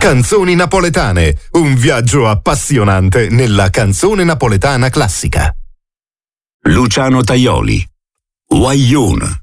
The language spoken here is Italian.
Canzoni napoletane, un viaggio appassionante nella canzone napoletana classica. Luciano Tajoli, Guaglione.